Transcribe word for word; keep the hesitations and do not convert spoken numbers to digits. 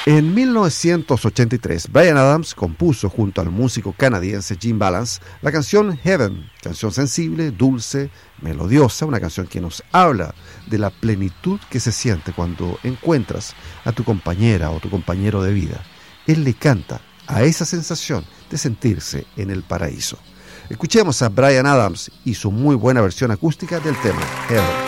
En mil novecientos ochenta y tres, Bryan Adams compuso junto al músico canadiense Jim Balance la canción Heaven, canción sensible, dulce, melodiosa, una canción que nos habla de la plenitud que se siente cuando encuentras a tu compañera o tu compañero de vida. Él le canta a esa sensación de sentirse en el paraíso. Escuchemos a Bryan Adams y su muy buena versión acústica del tema Heaven.